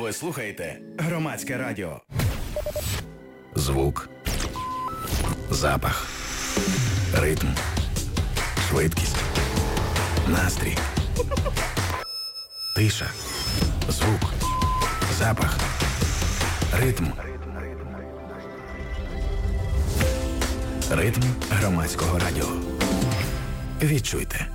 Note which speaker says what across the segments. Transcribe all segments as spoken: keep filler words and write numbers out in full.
Speaker 1: Ви слухаєте Громадське радіо.
Speaker 2: Звук, запах, ритм, швидкість, настрій, тиша, звук, запах, ритм. Ритм Громадського радіо. Відчуйте.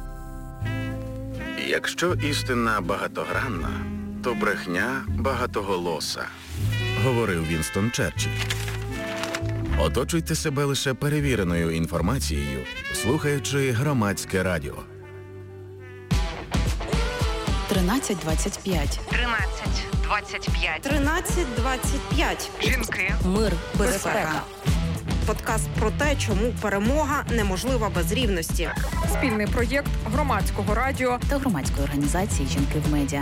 Speaker 3: Якщо істина багатогранна, то брехня багатоголоса, говорив Вінстон Черчилль. Оточуйте себе лише перевіреною інформацією, слухаючи Громадське радіо.
Speaker 4: тринадцять двадцять п'ять.
Speaker 5: тринадцять двадцять п'ять.
Speaker 6: тринадцять двадцять п'ять.
Speaker 5: Жінки.
Speaker 4: Мир,
Speaker 6: Безпека.
Speaker 4: безпека.
Speaker 6: Подкаст про те, чому перемога неможлива без рівності.
Speaker 5: Спільний проєкт Громадського радіо
Speaker 4: Та громадської організації «Жінки в медіа».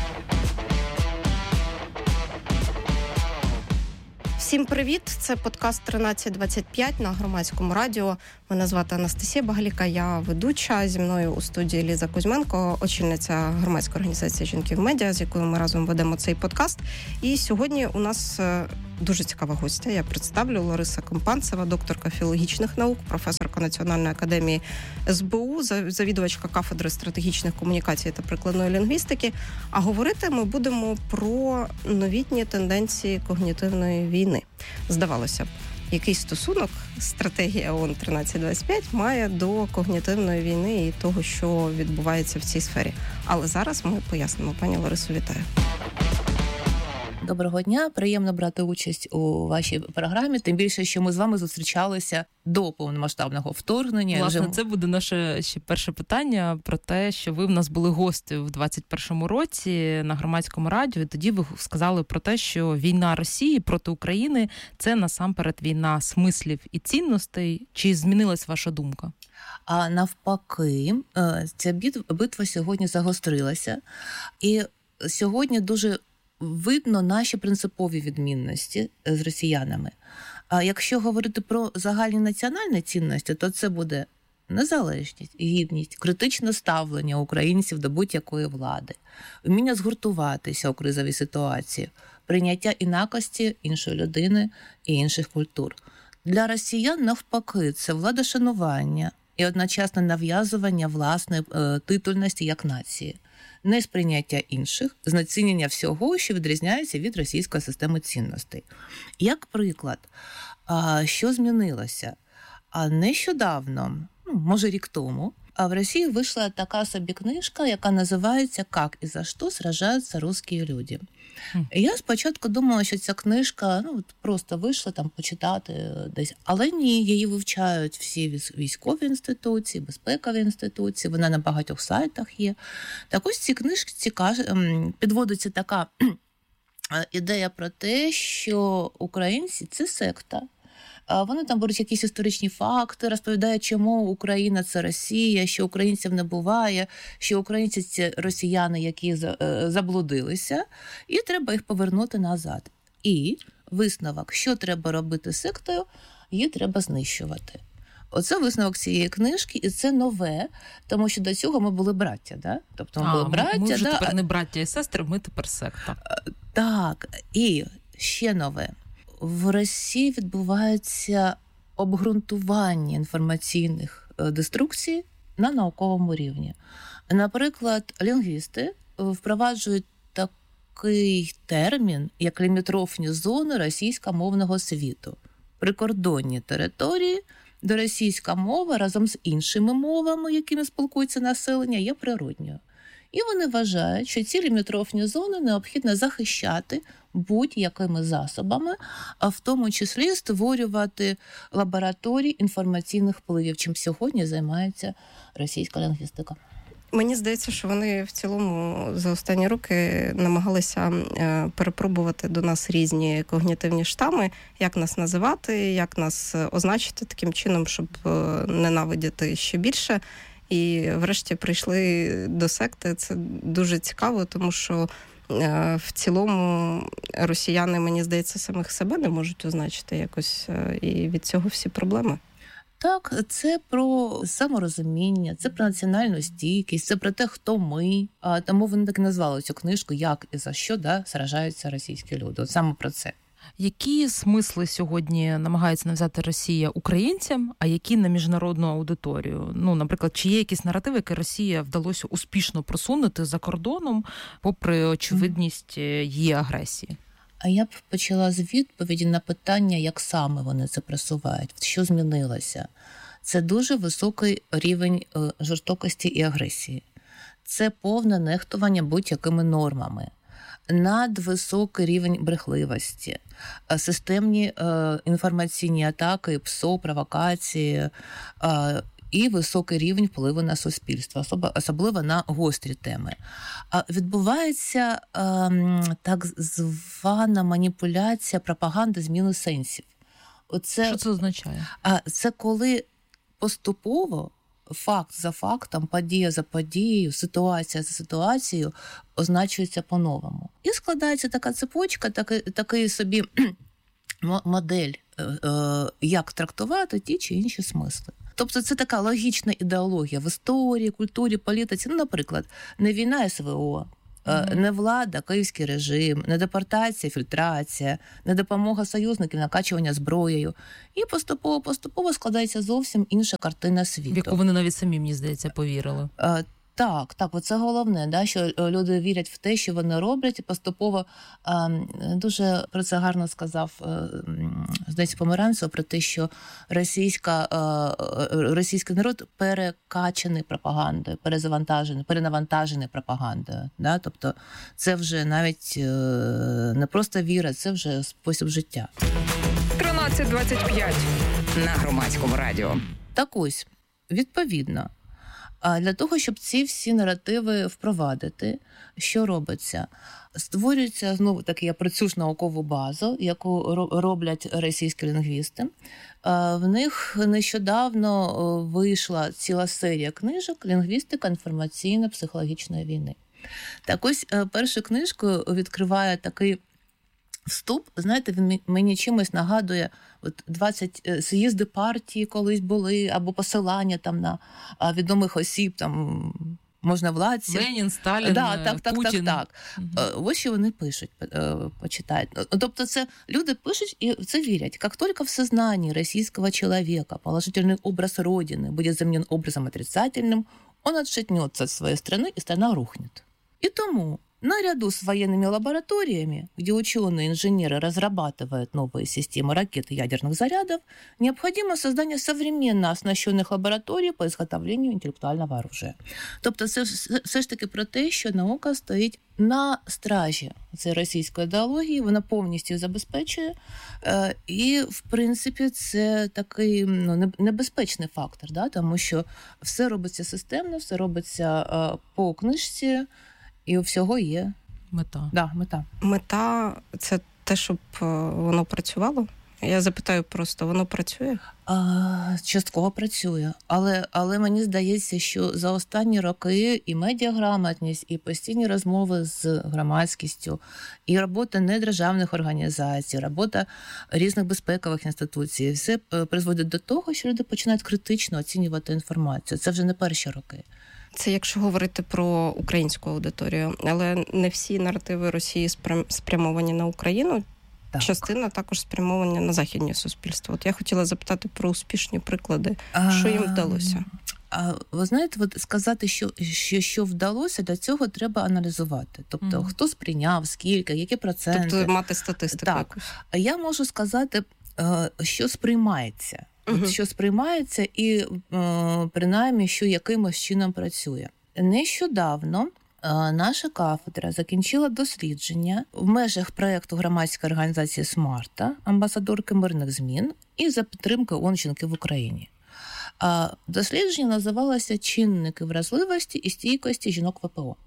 Speaker 6: Всім привіт! Це подкаст тринадцять двадцять п'ять на Громадському радіо. Мене звати Анастасія Багаліка, я ведуча. Зі мною у студії Ліза Кузьменко, очільниця громадської організації «Жінки в медіа», з якою ми разом ведемо цей подкаст. І сьогодні у нас дуже цікава гостя. Я представлю Лариса Компанцева, докторка філологічних наук, професорка Національної академії ес бе у, завідувачка кафедри стратегічних комунікацій та прикладної лінгвістики. А говорити ми будемо про новітні тенденції когнітивної війни. Здавалося б, який стосунок стратегія ООН тринадцять двадцять п'ять має до когнітивної війни і того, що відбувається в цій сфері. Але зараз ми пояснимо. Пані Ларисо, вітаю.
Speaker 7: Доброго дня, приємно брати участь у вашій програмі, тим більше, що ми з вами зустрічалися до повномасштабного вторгнення.
Speaker 8: Власне,
Speaker 7: вже...
Speaker 8: це буде наше ще перше питання про те, що ви в нас були гості в двадцять першому році на Громадському радіо, і тоді ви сказали про те, що війна Росії проти України – це насамперед війна смислів і цінностей. Чи змінилась ваша думка?
Speaker 7: А навпаки, ця битва сьогодні загострилася, і сьогодні дуже видно наші принципові відмінності з росіянами. А якщо говорити про загальні національні цінності, то це буде незалежність, гідність, критичне ставлення українців до будь-якої влади, вміння згуртуватися у кризовій ситуації, прийняття інакості іншої людини і інших культур. Для росіян, навпаки, це владошанування і одночасне нав'язування власної е, титульності як нації. Несприйняття інших, знецінення всього, що відрізняється від російської системи цінностей. Як приклад, що змінилося? Нещодавно, ну, може рік тому, в Росії вийшла така собі книжка, яка називається «Как і за що сражаються русські люди». І я спочатку думала, що ця книжка ну, просто вийшла там почитати десь. Але ні, її вивчають всі військові інституції, безпекові інституції, вона на багатьох сайтах є. Так ось ці книжці підводиться така ідея про те, що українці – це секта. Вони там беруть якісь історичні факти, розповідають, чому Україна – це Росія, що українців не буває, що українці – це росіяни, які заблудилися, і треба їх повернути назад. І висновок, що треба робити з сектою, її треба знищувати. Оце висновок цієї книжки, і це нове, тому що до цього ми були браття, да? Тобто ми
Speaker 8: а,
Speaker 7: були браття.
Speaker 8: Ми вже
Speaker 7: да?
Speaker 8: тепер не браття і сестри, ми тепер секта.
Speaker 7: Так, і ще нове. В Росії відбувається обґрунтування інформаційних деструкцій на науковому рівні. Наприклад, лінгвісти впроваджують такий термін, як лімітрофні зони російськомовного світу. Прикордонні території, де російська мова разом з іншими мовами, якими спілкується населення, є природньою. І вони вважають, що ці лімітрофні зони необхідно захищати будь-якими засобами, а в тому числі створювати лабораторії інформаційних впливів, чим сьогодні займається російська лінгвістика.
Speaker 6: Мені здається, що вони в цілому за останні роки намагалися перепробувати до нас різні когнітивні штами, як нас називати, як нас означити таким чином, щоб ненавидіти ще більше. І врешті прийшли до секти. Це дуже цікаво, тому що в цілому росіяни, мені здається, самих себе не можуть означити якось, і від цього всі проблеми.
Speaker 7: Так, це про саморозуміння, це про національну стійкість, це про те, хто ми. А тому вони так і назвали цю книжку «Як і за що, да, сражаються російські люди». От саме про це.
Speaker 8: Які смисли сьогодні намагається нав'язати Росія українцям, а які на міжнародну аудиторію? Ну, наприклад, чи є якісь наративи, які Росія вдалося успішно просунути за кордоном, попри очевидність її агресії?
Speaker 7: А я б почала з відповіді на питання, як саме вони це просувають, що змінилося. Це дуже високий рівень жорстокості і агресії. Це повне нехтування будь-якими нормами. Надвисокий рівень брехливості, системні е, інформаційні атаки, ПСО, провокації е, і високий рівень впливу на суспільство, особливо на гострі теми. А відбувається е, так звана маніпуляція, пропаганда зміни сенсів. Оце,
Speaker 8: що це означає?
Speaker 7: А це коли поступово факт за фактом, подія за подією, ситуація за ситуацією означується по-новому. І складається така цепочка, такий, такий собі модель, як трактувати ті чи інші смисли. Тобто це така логічна ідеологія в історії, культурі, політиці. Ну, наприклад, не війна СВО, mm-hmm. не влада, київський режим, не депортація, фільтрація, не допомога союзників, накачування зброєю. І поступово-поступово складається зовсім інша картина світу.
Speaker 8: В яку вони навіть самі, мені здається, повірили.
Speaker 7: А, Так, так, оце головне, да, що люди вірять в те, що вони роблять, і поступово а, дуже про це гарно сказав, здається, Померанцев, про те, що російська, а, російський народ перекачаний пропагандою, перезавантажений, перенавантажений пропагандою. Да? Тобто це вже навіть не просто віра, це вже спосіб життя.
Speaker 5: тринадцять двадцять п'ять на Громадському радіо.
Speaker 7: Так ось, відповідно. А для того, щоб ці всі наративи впровадити, що робиться? Створюється, знову таки, я працюю ж наукову базу, яку роблять російські лінгвісти. В них нещодавно вийшла ціла серія книжок «Лінгвістика інформаційно-психологічної війни». Так ось першу книжку відкриває такий вступ, знаєте, він мені чимось нагадує от двадцять з'їзди партії колись були, або посилання там на відомих осіб, там можновладців.
Speaker 8: Ленін, Сталін,
Speaker 7: да, так, так,
Speaker 8: Путін.
Speaker 7: Так, так. Угу. Ось що вони пишуть, почитають. Тобто це люди пишуть і в це вірять. Як тільки в сознании російського чоловіка положительний образ Родины буде замінен образом отрицательным, он отшатнется от своей страны, и страна рухнет. И тому наряду с военными лабораториями, где ученые-инженеры разрабатывают новые системы ракет и ядерных зарядов, необходимо создание современно оснащенных лабораторій по изготовлению інтелектуального оружия. Тобто це все ж таки про те, що наука стоїть на стражі цієї російської ідеології, вона повністю її забезпечує. І, в принципі, це такий ну, небезпечний фактор, да? Тому що все робиться системно, все робиться по книжці, і у всього є
Speaker 8: мета.
Speaker 7: Да, мета.
Speaker 6: Мета – це те, щоб воно працювало? Я запитаю просто, воно працює?
Speaker 7: А, частково працює. Але, але мені здається, що за останні роки і медіаграмотність, і постійні розмови з громадськістю, і робота недержавних організацій, робота різних безпекових інституцій, все призводить до того, що люди починають критично оцінювати інформацію. Це вже не перші роки.
Speaker 6: Це якщо говорити про українську аудиторію, але не всі наративи Росії спрямовані на Україну. Так. Частина також спрямовані на західні суспільства. От я хотіла запитати про успішні приклади, а, що їм вдалося.
Speaker 7: А ви знаєте, от сказати, що, що, що вдалося, для цього треба аналізувати. Тобто, mm. хто сприйняв, скільки, які проценти.
Speaker 6: Тобто мати статистику.
Speaker 7: Так.
Speaker 6: Якусь.
Speaker 7: А я можу сказати, що сприймається. Uh-huh. От що сприймається і, принаймні, що якимось чином працює. Нещодавно наша кафедра закінчила дослідження в межах проєкту громадської організації «Смарта», амбасадорки мирних змін, і за підтримки ООН «Жінки в Україні». Дослідження називалося «Чинники вразливості і стійкості жінок ВПО».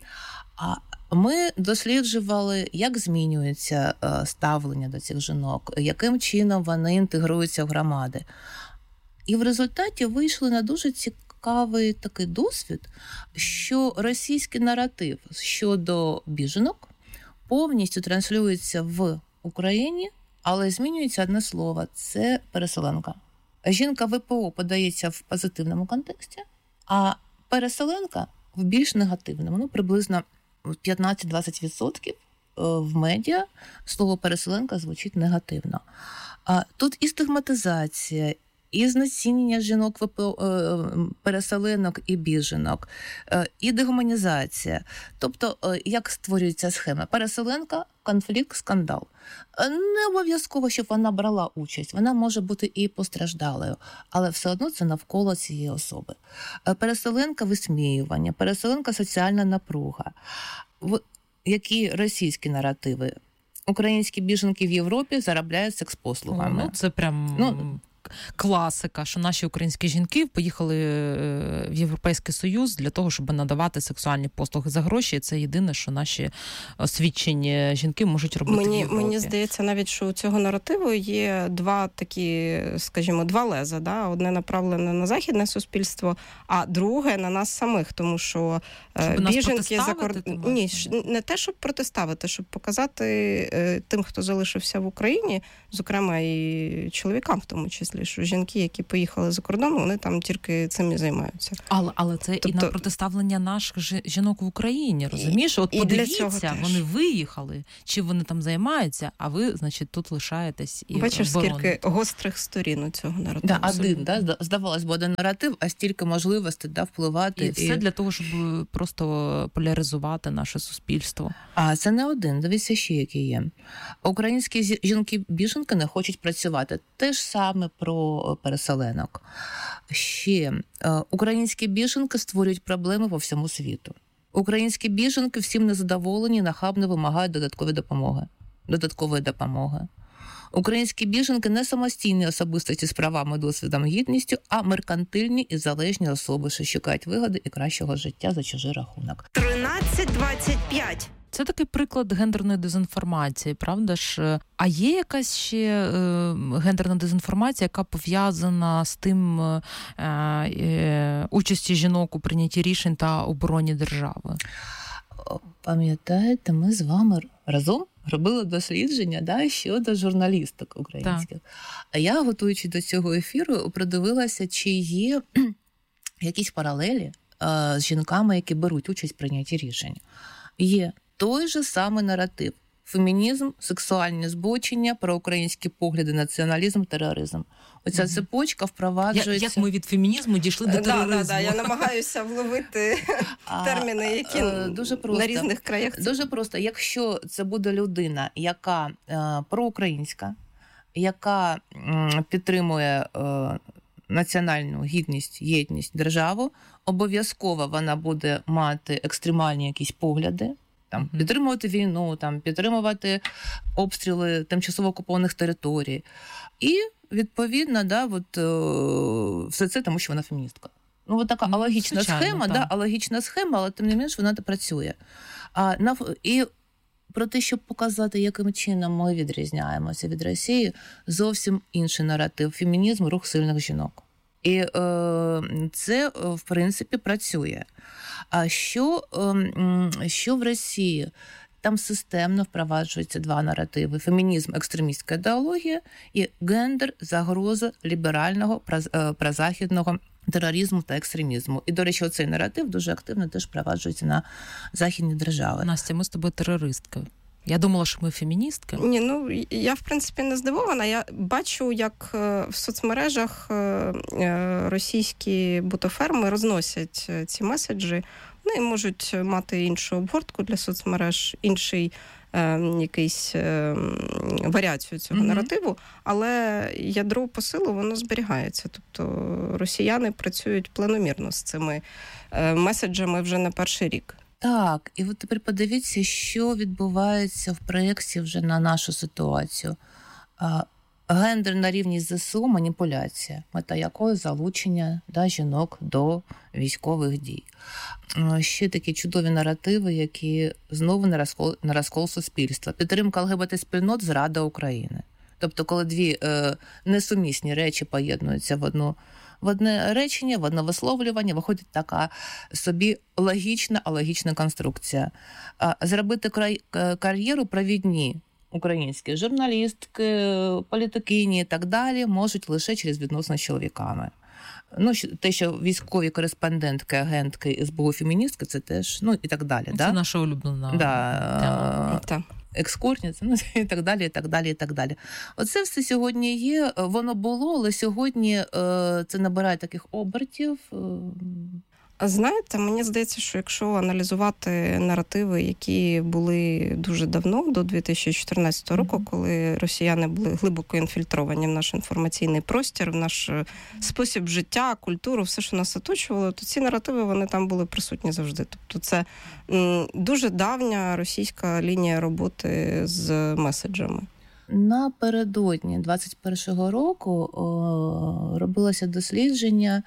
Speaker 7: А ми досліджували, як змінюється ставлення до цих жінок, яким чином вони інтегруються в громади. І в результаті вийшли на дуже цікавий такий досвід, що російський наратив щодо біженок повністю транслюється в Україні, але змінюється одне слово – це переселенка. Жінка ВПО подається в позитивному контексті, а переселенка в більш негативному. Ну, приблизно п'ятнадцять-двадцять відсотків в медіа слово переселенка звучить негативно. А тут і стигматизація, і знецінення жінок, переселенок і біженок, і дегуманізація. Тобто, як створюється схема? Переселенка, конфлікт, скандал. Не обов'язково, щоб вона брала участь. Вона може бути і постраждалою, але все одно це навколо цієї особи. Переселенка – висміювання, переселенка – соціальна напруга. Які російські наративи? Українські біженки в Європі заробляють секс-послугами.
Speaker 8: Ну, це прям... Ну, класика, що наші українські жінки поїхали в Європейський Союз для того, щоб надавати сексуальні послуги за гроші. І це єдине, що наші освічені жінки можуть робити
Speaker 6: мені,
Speaker 8: в Європі.
Speaker 6: Мені здається, навіть, що у цього наративу є два такі, скажімо, два леза. Да? Одне направлене на західне суспільство, а друге на нас самих, тому що
Speaker 8: щоб
Speaker 6: біженки за кордоном... Ні, не те, щоб протиставити, щоб показати тим, хто залишився в Україні, зокрема і чоловікам в тому числі, що жінки, які поїхали за кордон, вони там тільки цим і займаються.
Speaker 8: Але, але це тобто... і на протиставлення наших жінок в Україні, розумієш? От
Speaker 6: і
Speaker 8: подивіться, вони виїхали, чи вони там займаються, а ви, значить, тут лишаєтесь і
Speaker 6: бачиш,
Speaker 8: обороните.
Speaker 6: Скільки гострих сторін у цього наративу.
Speaker 7: Да, один, да, здавалось би, один наратив, а стільки можливостей да, впливати.
Speaker 8: І, і все для того, щоб просто поляризувати наше суспільство.
Speaker 7: А це не один, дивіться ще, які є. Українські жінки-біженки не хочуть працювати. Те ж саме про переселенок. Ще українські біженки створюють проблеми по всьому світу. Українські біженки всім незадоволені, нахабно вимагають додаткової допомоги. Додаткової допомоги. Українські біженки не самостійні особистості з правами, досвідом, гідністю, а меркантильні і залежні особи, що шукають вигоди і кращого життя за чужий рахунок.
Speaker 9: тринадцять двадцять п'ять.
Speaker 8: Це такий приклад гендерної дезінформації, правда ж? А є якась ще е, гендерна дезінформація, яка пов'язана з тим е, е, участі жінок у прийнятті рішень та обороні держави?
Speaker 7: Пам'ятаєте, ми з вами разом робили дослідження да, щодо журналісток українських. Так. А я, готуючи до цього ефіру, продивилася, чи є якісь паралелі е, з жінками, які беруть участь в прийнятті рішень. Є той же самий наратив. Фемінізм, сексуальні збочення, проукраїнські погляди, націоналізм, тероризм. Оця угу. цепочка впроваджується...
Speaker 8: Як, як ми від фемінізму дійшли до тероризму?
Speaker 6: Да, да, да. Я намагаюся вловити терміни, які а, дуже просто, на різних краях.
Speaker 7: Дуже просто. Якщо це буде людина, яка е, проукраїнська, яка е, підтримує е, національну гідність, єдність, державу, обов'язково вона буде мати екстремальні якісь погляди, там, підтримувати війну, там, підтримувати обстріли тимчасово окупованих територій. І, відповідно, да, от, о, все це, тому що вона феміністка. Ну, от така алогічна схема, да, алогічна схема, але тим не менш вона працює. А, на, і про те, щоб показати, яким чином ми відрізняємося від Росії, зовсім інший наратив. Фемінізм – рух сильних жінок. І е, це, в принципі, працює. А що, е, що в Росії? Там системно впроваджуються два наративи. Фемінізм – екстремістська ідеологія і гендер – загроза ліберального, прозахідного тероризму та екстремізму. І, до речі, оцей наратив дуже активно теж впроваджується на західні держави.
Speaker 8: Настя, ми з тобою терористки. Я думала, що ми феміністки.
Speaker 6: Ні, ну, я, в принципі, не здивована. Я бачу, як в соцмережах російські бутоферми розносять ці меседжі. Вони можуть мати іншу обгортку для соцмереж, інший е, якийсь е, варіацію цього mm-hmm. наративу, але ядро посилу, воно зберігається. Тобто росіяни працюють планомірно з цими е, меседжами вже не перший рік.
Speaker 7: Так, і от тепер подивіться, що відбувається в проєкті вже на нашу ситуацію. Гендерна рівність ЗСУ – маніпуляція, мета якої залучення да, жінок до військових дій. Ще такі чудові наративи, які знову на розкол, на розкол суспільства. Підтримка ЛГБТ-спільнот – зрада України. Тобто, коли дві е, несумісні речі поєднуються в одну в одне речення, в одне висловлювання, виходить така собі логічна, алогічна конструкція. Зробити край, кар'єру провідні українські журналістки, політикині і так далі можуть лише через відносини з чоловіками. Ну, те, що військові кореспондентки, агентки, ес бе у, феміністки, це теж, ну, і так далі.
Speaker 8: Це
Speaker 7: да?
Speaker 8: наша улюблена
Speaker 7: да,
Speaker 6: тема.
Speaker 7: Екскурсниця, ну, і так далі, і так далі, і так далі. Оце все сьогодні є, воно було, але сьогодні е, це набирає таких обертів. Е,
Speaker 6: Знаєте, мені здається, що якщо аналізувати наративи, які були дуже давно, до дві тисячі чотирнадцятого року, mm-hmm. коли росіяни були глибоко інфільтровані в наш інформаційний простір, в наш спосіб життя, культуру, все, що нас оточувало, то ці наративи, вони там були присутні завжди. Тобто це м, дуже давня російська лінія роботи з меседжами.
Speaker 7: Напередодні двадцять першого року о, робилося дослідження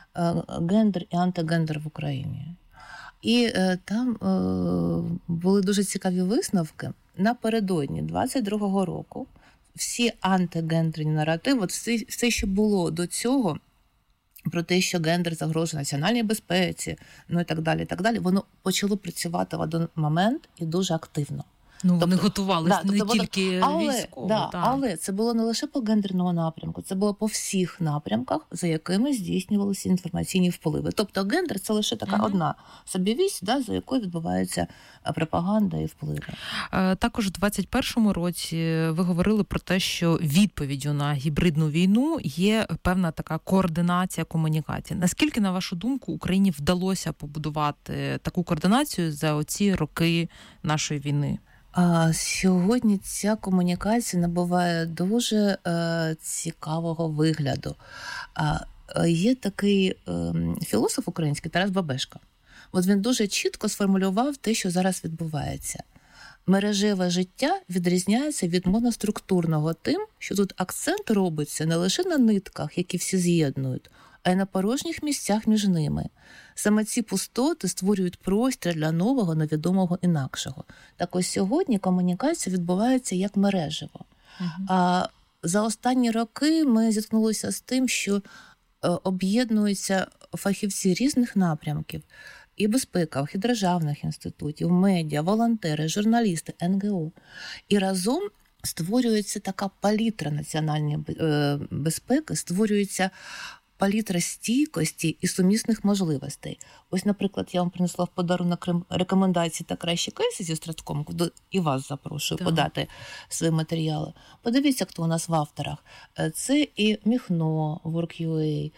Speaker 7: гендер і антигендер в Україні. І е, там е, були дуже цікаві висновки. Напередодні двадцять другого року всі антигендерні наративи, от все, все, що було до цього, про те, що гендер загрожує національній безпеці, ну і так далі, і так далі, воно почало працювати в один момент і дуже активно.
Speaker 8: Ну,
Speaker 7: тобто,
Speaker 8: вони готувалися да, не тобто, тільки
Speaker 7: але,
Speaker 8: військово.
Speaker 7: Да,
Speaker 8: так.
Speaker 7: Але це було не лише по гендерному напрямку, це було по всіх напрямках, за якими здійснювалися інформаційні впливи. Тобто гендер – це лише така mm-hmm. одна собівість, да, за якою відбувається пропаганда і впливи.
Speaker 8: Також у двадцять першому році ви говорили про те, що відповіддю на гібридну війну є певна така координація комунікації. Наскільки, на вашу думку, Україні вдалося побудувати таку координацію за оці роки нашої війни?
Speaker 7: А сьогодні ця комунікація набуває дуже е, цікавого вигляду. А, є такий е, філософ український Тарас Бабешко. От він дуже чітко сформулював те, що зараз відбувається. Мережеве життя відрізняється від моноструктурного тим, що тут акцент робиться не лише на нитках, які всі з'єднують, а й на порожніх місцях між ними. Саме ці пустоти створюють простір для нового, невідомого, інакшого. Так ось сьогодні комунікація відбувається як мережево. Uh-huh. А за останні роки ми зіткнулися з тим, що об'єднуються фахівці різних напрямків, і безпекових, і державних інститутів, медіа, волонтери, журналісти, ен ге о. І разом створюється така палітра національної безпеки, створюється палітра стійкості і сумісних можливостей. Ось, наприклад, я вам принесла в подарунок рекомендації та кращі кейси зі Стратком, куди і вас запрошую так. подати свої матеріали. Подивіться, хто у нас в авторах. Це і Міхно, Work.ua,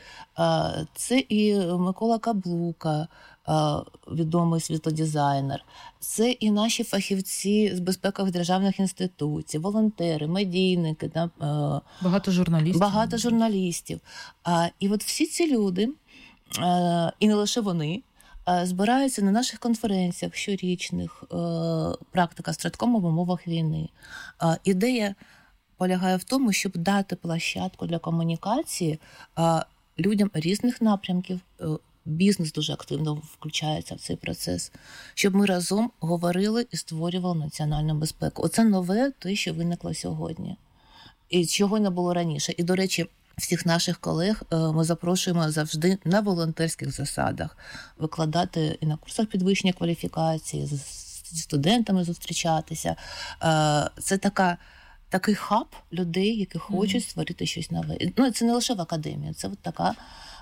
Speaker 7: це і Микола Каблука, відомий світлодизайнер. Це і наші фахівці з безпекових державних інституцій, волонтери, медійники.
Speaker 8: Багато журналістів.
Speaker 7: Багато журналістів. І от всі ці люди, і не лише вони, збираються на наших конференціях щорічних, практика Страткому в умовах війни. Ідея полягає в тому, щоб дати площадку для комунікації людям різних напрямків. Бізнес дуже активно включається в цей процес, щоб ми разом говорили і створювали національну безпеку. Оце нове, те, що виникло сьогодні. І чого не було раніше. І, до речі, всіх наших колег ми запрошуємо завжди на волонтерських засадах викладати і на курсах підвищення кваліфікації, зі студентами зустрічатися. Це така, такий хаб людей, які хочуть mm-hmm. створити щось нове. Ну, це не лише в академії, це от така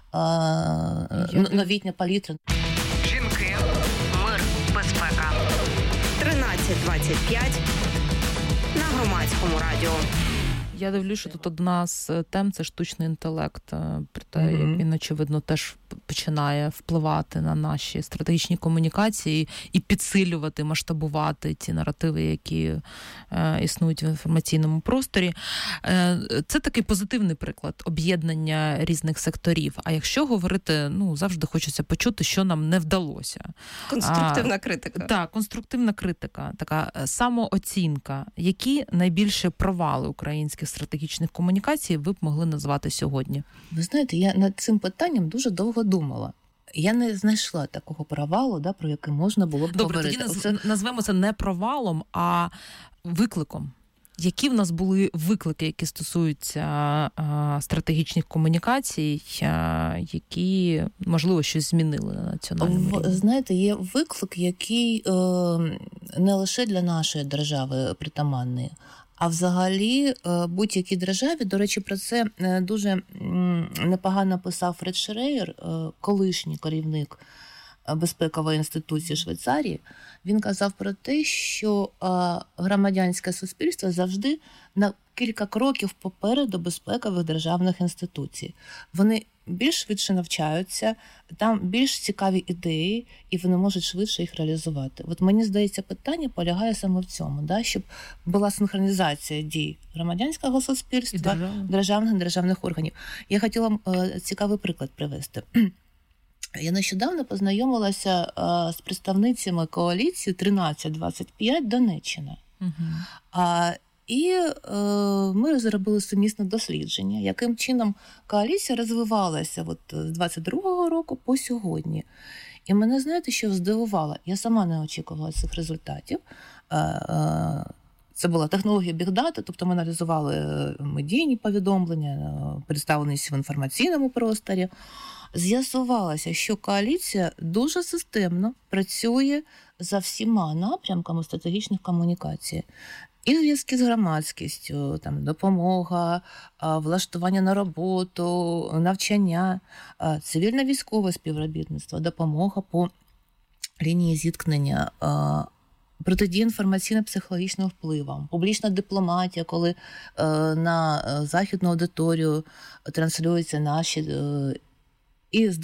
Speaker 7: новітня палітра.
Speaker 9: Жінки, мир, безпека. тринадцять двадцять п'ять на Громадському радіо.
Speaker 8: Я дивлюсь, що тут одна з тем – це штучний інтелект. Про те, mm-hmm. як він, очевидно, теж починає впливати на наші стратегічні комунікації і підсилювати, масштабувати ті наративи, які е, існують в інформаційному просторі. Е, це такий позитивний приклад об'єднання різних секторів. А якщо говорити, ну, завжди хочеться почути, що нам не вдалося.
Speaker 6: Конструктивна
Speaker 8: а,
Speaker 6: критика.
Speaker 8: Так, конструктивна критика, така самооцінка. Які найбільше провали українських стратегічних комунікацій ви б могли назвати сьогодні?
Speaker 7: Ви знаєте, я над цим питанням дуже довго думала. Я не знайшла такого провалу, да, про який можна було б
Speaker 8: Добре,
Speaker 7: говорити.
Speaker 8: тоді
Speaker 7: Оце...
Speaker 8: назвемо це не провалом, а викликом. які в нас були виклики, які стосуються а, стратегічних комунікацій, а, які, можливо, щось змінили на національному рівні?
Speaker 7: Знаєте, є виклик, який е, не лише для нашої держави притаманний, а взагалі будь-якій державі. До речі, про це дуже непогано писав Фред Шрейер, колишній керівник безпекової інституції Швейцарії. Він казав про те, що громадянське суспільство завжди на кілька кроків попереду безпекових державних інституцій. Вони більш швидше навчаються, там більш цікаві ідеї, і вони можуть швидше їх реалізувати. От мені здається, питання полягає саме в цьому, да, щоб була синхронізація дій громадянського суспільства, державних і державних органів. Я хотіла е, цікавий приклад привести. Я нещодавно познайомилася е, з представницями коаліції тринадцять двадцять п'ять Донеччина. Угу. А, І е, ми зробили сумісне дослідження, яким чином коаліція розвивалася от, з двадцять другого року по сьогодні. І мене, знаєте, що здивувало? Я сама не очікувала цих результатів. Е, е, Це була технологія бігдата, тобто ми аналізували медійні повідомлення, представленість в інформаційному просторі. З'ясувалося, що коаліція дуже системно працює за всіма напрямками стратегічних комунікацій. І зв'язки з громадськістю, там, допомога, влаштування на роботу, навчання, цивільно-військове співробітництво, допомога по лінії зіткнення, протидія інформаційно-психологічним впливам, публічна дипломатія, коли на західну аудиторію транслюються наші і